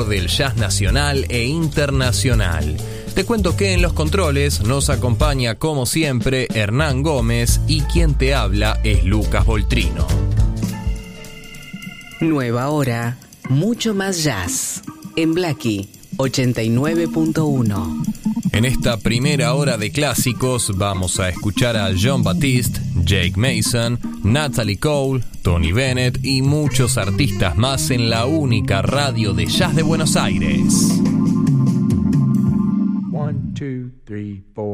del jazz nacional e internacional. Te cuento que en los controles nos acompaña como siempre Hernán Gómez y quien te habla es Lucas Voltrino. Nueva hora, mucho más jazz. En Blackie 89.1. En esta primera hora de clásicos vamos a escuchar a John Batiste, Jake Mason, Natalie Cole, Tony Bennett y muchos artistas más en la única radio de jazz de Buenos Aires. 1, 2, 3, 4